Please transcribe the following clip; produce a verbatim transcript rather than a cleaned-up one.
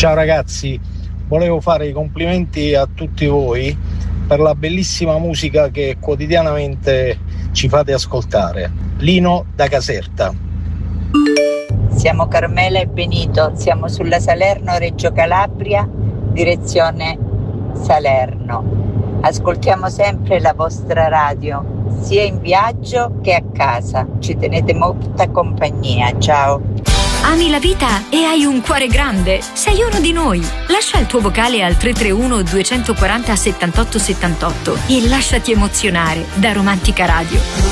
Ciao ragazzi, volevo fare i complimenti a tutti voi per la bellissima musica che quotidianamente ci fate ascoltare. Lino da Caserta. Siamo Carmela e Benito, siamo sulla Salerno-Reggio Calabria, direzione Salerno. Ascoltiamo sempre la vostra radio, sia in viaggio che a casa. Ci tenete molta compagnia. Ciao. Ami la vita e hai un cuore grande? Sei uno di noi. Lascia il tuo vocale al tre tre uno due quattro zero settantotto settantotto e lasciati emozionare da Romantica Radio.